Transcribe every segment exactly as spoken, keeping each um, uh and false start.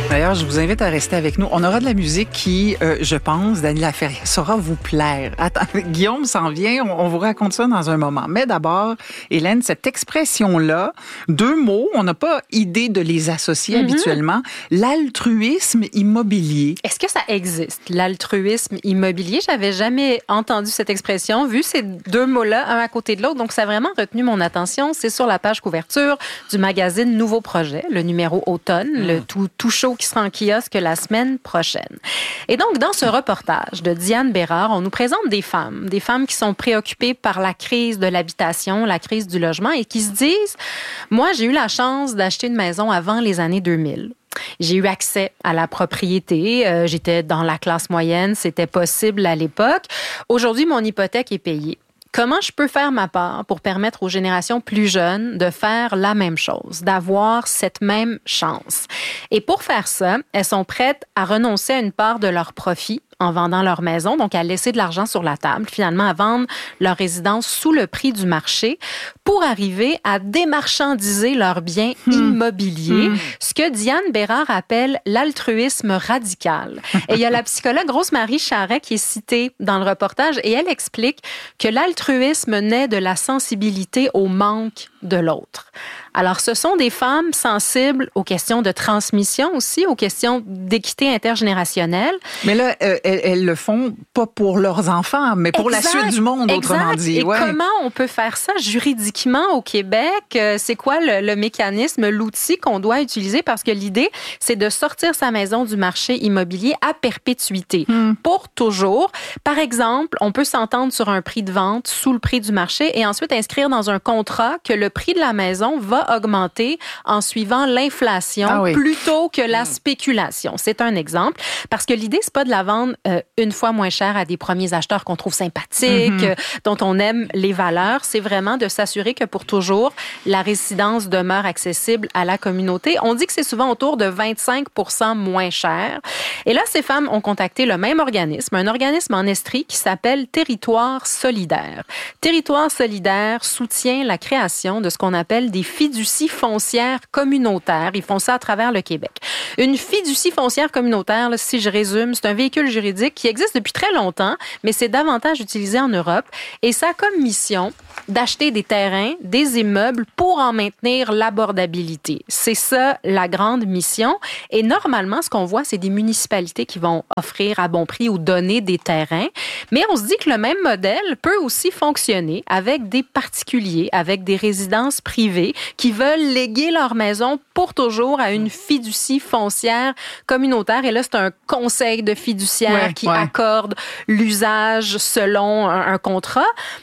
D'ailleurs, je vous invite à rester avec nous. On aura de la musique qui, euh, je pense, Dany Laferrière, saura vous plaire. Attends, Guillaume s'en vient, on, on vous raconte ça dans un moment. Mais d'abord, Hélène, cette expression-là, deux mots, on n'a pas idée de les associer mm-hmm. habituellement. L'altruisme immobilier. Est-ce que ça existe, l'altruisme immobilier? J'avais jamais entendu cette expression, vu ces deux mots-là, un à côté de l'autre. Donc, ça a vraiment retenu mon attention. C'est sur la page couverture du magazine Nouveau Projet, le numéro automne, mm. le tout, tout chaud qui sera en kiosque la semaine prochaine. Et donc, dans ce reportage de Diane Bérard, on nous présente des femmes, des femmes qui sont préoccupées par la crise de l'habitation, la crise du logement et qui se disent, moi, j'ai eu la chance d'acheter une maison avant les années deux mille. J'ai eu accès à la propriété. Euh, j'étais dans la classe moyenne. C'était possible à l'époque. Aujourd'hui, mon hypothèque est payée. Comment je peux faire ma part pour permettre aux générations plus jeunes de faire la même chose, d'avoir cette même chance? Et pour faire ça, elles sont prêtes à renoncer à une part de leur profit en vendant leur maison, donc à laisser de l'argent sur la table, finalement à vendre leur résidence sous le prix du marché pour arriver à démarchandiser leurs biens mmh. immobiliers, mmh. ce que Diane Bérard appelle l'altruisme radical. Et il y a la psychologue Rose-Marie Charret qui est citée dans le reportage et elle explique que l'altruisme naît de la sensibilité au manque de l'autre. Alors, ce sont des femmes sensibles aux questions de transmission aussi, aux questions d'équité intergénérationnelle. Mais là, euh, elles, elles le font pas pour leurs enfants, mais pour exact, la suite du monde, autrement exact. dit. Et ouais. comment on peut faire ça juridiquement au Québec? C'est quoi le, le mécanisme, l'outil qu'on doit utiliser? Parce que l'idée, c'est de sortir sa maison du marché immobilier à perpétuité, hmm. pour toujours. Par exemple, on peut s'entendre sur un prix de vente sous le prix du marché et ensuite inscrire dans un contrat que le prix de la maison va augmenter en suivant l'inflation ah oui. plutôt que la spéculation. C'est un exemple. Parce que l'idée, c'est pas de la vendre euh, une fois moins cher à des premiers acheteurs qu'on trouve sympathiques, mm-hmm. euh, dont on aime les valeurs. C'est vraiment de s'assurer que pour toujours, la résidence demeure accessible à la communauté. On dit que c'est souvent autour de vingt-cinq pour cent moins cher. Et là, ces femmes ont contacté le même organisme, un organisme en Estrie qui s'appelle Territoire solidaire. Territoire solidaire soutient la création de ce qu'on appelle des fiducies foncières communautaires. Ils font ça à travers le Québec. Une fiducie foncière communautaire, là, si je résume, c'est un véhicule juridique qui existe depuis très longtemps, mais c'est davantage utilisé en Europe. Et ça a comme mission d'acheter des terrains, des immeubles pour en maintenir l'abordabilité. C'est ça la grande mission. Et normalement, ce qu'on voit, c'est des municipalités qui vont offrir à bon prix ou donner des terrains. Mais on se dit que le même modèle peut aussi fonctionner avec des particuliers, avec des résidences privées qui veulent léguer leur maison pour toujours à une fiducie foncière communautaire. Et là, c'est un conseil de fiduciaire ouais, qui ouais. accorde l'usage selon un, un contrat.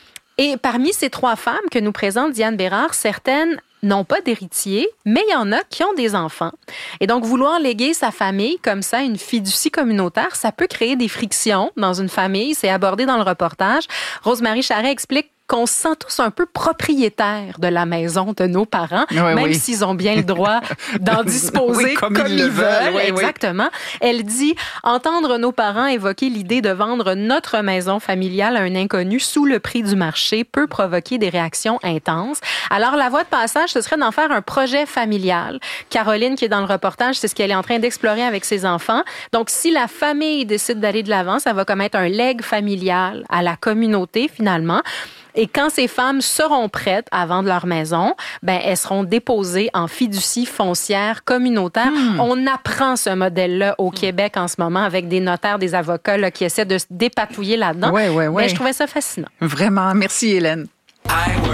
Et parmi ces trois femmes que nous présente Diane Bérard, certaines n'ont pas d'héritiers, mais il y en a qui ont des enfants. Et donc, vouloir léguer sa famille comme ça, une fiducie communautaire, ça peut créer des frictions dans une famille. C'est abordé dans le reportage. Rose-Marie Charret explique qu'on se sent tous un peu propriétaires de la maison de nos parents, oui, même oui. s'ils ont bien le droit d'en disposer oui, comme, comme ils, ils le veulent. veulent. Oui, exactement. Oui. Elle dit, entendre nos parents évoquer l'idée de vendre notre maison familiale à un inconnu sous le prix du marché peut provoquer des réactions intenses. Alors, la voie de passage, ce serait d'en faire un projet familial. Caroline, qui est dans le reportage, c'est ce qu'elle est en train d'explorer avec ses enfants. Donc, si la famille décide d'aller de l'avant, ça va comme être un legs familial à la communauté, finalement. Et quand ces femmes seront prêtes à vendre leur maison, ben elles seront déposées en fiducie foncière communautaire. Hmm. On apprend ce modèle-là au Québec en ce moment avec des notaires, des avocats là, qui essaient de se dépatouiller là-dedans. Ouais, ouais, ouais. Mais je trouvais ça fascinant. Vraiment. Merci, Hélène.